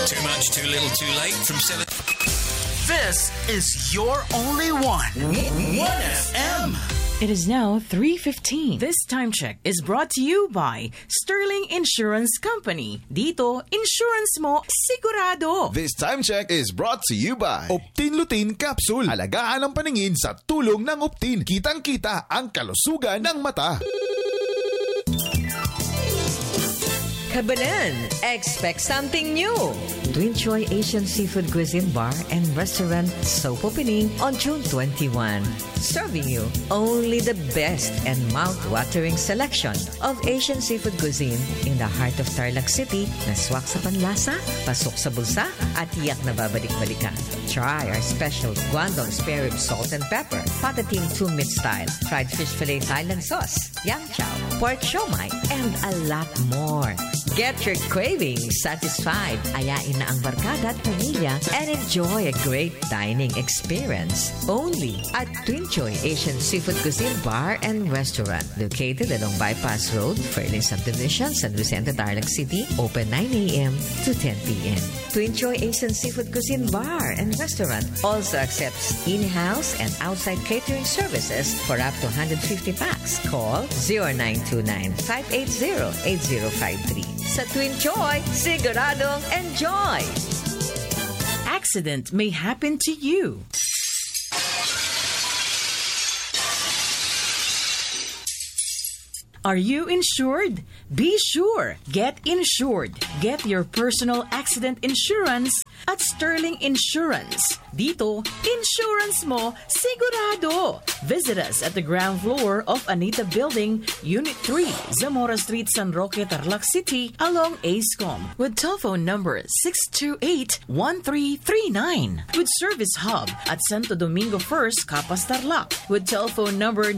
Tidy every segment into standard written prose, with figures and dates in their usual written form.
Too much, too little, too late from 7. This is your only one. 1FM. It is now 3:15. This time check is brought to you by Sterling Insurance Company. Dito, insurance mo sigurado. This time check is brought to you by Optin Lutein Capsule. Alagaan ang paningin sa tulong ng Optin. Kitang-kita ang kalusugan ng mata. Kabanan, expect something new. Twin Choy Asian Seafood Cuisine Bar and Restaurant soap opening on June 21. Serving you only the best and mouth-watering selection of Asian seafood cuisine in the heart of Tarlac City na swak sa panlasa, pasok sa bulsa, at tiyak na babalik-balikan. Try our special Guangdong spare rib salt and pepper, patating 2-meat style, fried fish fillet Thailand sauce, yang chow, pork siomai, and a lot more. Get your cravings satisfied. Ayain na ang barkada at pamilya and enjoy a great dining experience. Only at Twin Choy Asian Seafood Cuisine Bar and Restaurant. Located along Bypass Road, Fairlane Subdivision, San Vicente, Tarlac City. Open 9 a.m. to 10 p.m. Twin Choy Asian Seafood Cuisine Bar and Restaurant also accepts in-house and outside catering services for up to 150 packs. Call 0929-580-8053. Sa Twin Choy, siguradong enjoy! Accident may happen to you. Are you insured? Be sure. Get insured. Get your personal accident insurance at Sterling Insurance. Dito, insurance mo sigurado. Visit us at the ground floor of Anita Building, Unit 3, Zamora Street, San Roque, Tarlac City, along ASCOM, with telephone number 628-1339. With Service Hub at Santo Domingo First, Capas, Tarlac, with telephone number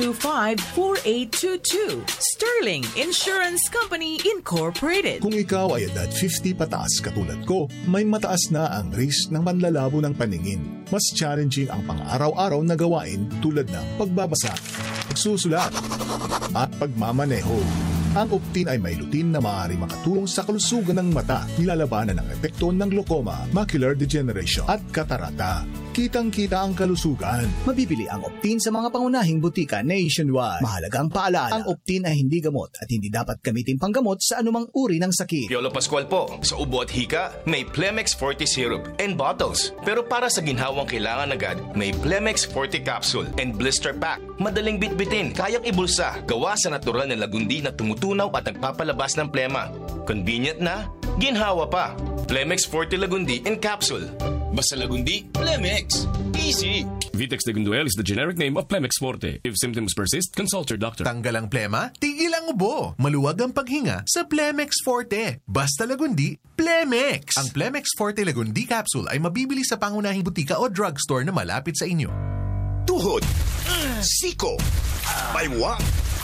925-4822. Sterling Insurance Company Incorporated. Kung ikaw ay edad 50 pataas katulad ko, may mataas na ang risk ng panlalabo ng paningin. Mas challenging ang pang-araw-araw na gawain tulad ng pagbabasa, pagsusulat, at pagmamaneho. Ang Optin ay may lutein na maaari makatulong sa kalusugan ng mata, nilalabanan ang epekto ng glaucoma, macular degeneration at katarata. Kitang-kita ang kalusugan. Mabibili ang Optin sa mga pangunahing butika nationwide. Mahalagang paalala, ang Optin ay hindi gamot at hindi dapat gamitin panggamot sa anumang uri ng sakit. Piolo Pascual po. Sa ubo at hika, may Plemex Forte Syrup and bottles. Pero para sa ginhawang kailangan agad, may Plemex Forte Capsule and Blister Pack. Madaling bitbitin, kayang ibulsa, gawa sa natural na lagundi na tumutunaw at nagpapalabas ng plema. Convenient na, ginhawa pa. Plemex Forte Lagundi in Capsule. Basta Lagundi, Plemex. Easy. Vitex Legunduel is the generic name of Plemex Forte. If symptoms persist, consult your doctor. Tanggal ang plema, tigil ang ubo. Maluwag ang paghinga sa Plemex Forte. Basta Lagundi, Plemex. Ang Plemex Forte Lagundi Capsule ay mabibili sa pangunahing butika o drugstore na malapit sa inyo. Tuhod, siko, baywang,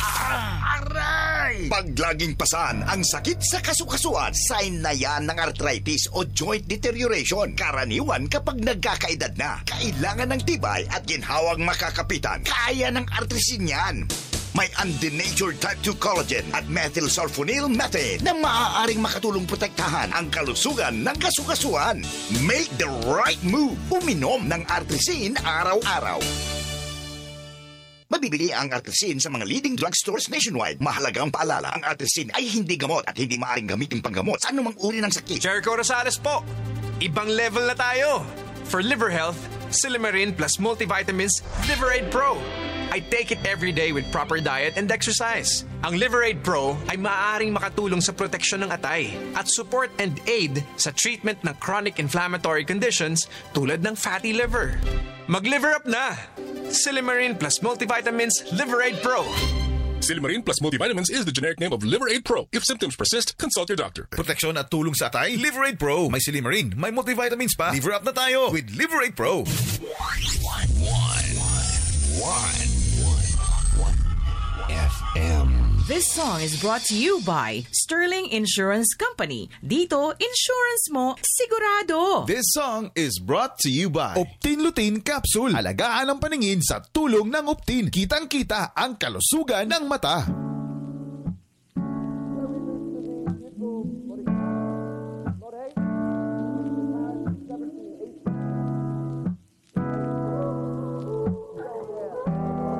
aray! Pag laging pasan ang sakit sa kasukasuan, sign na yan ng arthritis o joint deterioration. Karaniwan kapag nagkakaedad na, kailangan ng tibay at ginhawang makakapitan. Kaya ng artrisin yan. May undenatured type 2 collagen at methylsulfonyl methane na maaaring makatulong protektahan ang kalusugan ng kasukasuan. Make the right move. Uminom ng artrisin araw-araw. Mabibili ang artrisin sa mga leading drugstores nationwide. Mahalagang paalala, ang artrisin ay hindi gamot at hindi maaaring gamitin panggamot sa anumang uri ng sakit. Jericho Rosales po. Ibang level na tayo. For liver health, Silimarin plus multivitamins Liveraid Pro. I take it every day with proper diet and exercise. Ang Liveraid Pro ay maaaring makatulong sa proteksyon ng atay at support and aid sa treatment ng chronic inflammatory conditions tulad ng fatty liver. Mag-liver up na! Silimarin plus multivitamins Liveraid Pro. Silimarin plus multivitamins is the generic name of Liveraid Pro. If symptoms persist, consult your doctor. Proteksyon at tulong sa atay, Liveraid Pro. May Silimarin, may multivitamins pa. Liver up na tayo with Liveraid Pro. 1 FM. This song is brought to you by Sterling Insurance Company. Dito, insurance mo sigurado. This song is brought to you by Optin Lutein Capsule. Alagaan ang paningin sa tulong ng Optin. Kitang-kita ang kalusugan ng mata.